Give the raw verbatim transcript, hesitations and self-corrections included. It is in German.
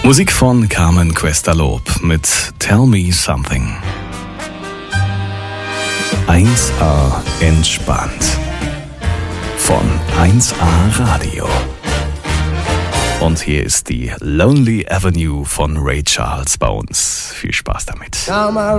Musik von Carmen Questa-Lob mit Tell Me Something. eins A entspannt. Von eins A Radio. Und hier ist die Lonely Avenue von Ray Charles bei uns. Viel Spaß damit.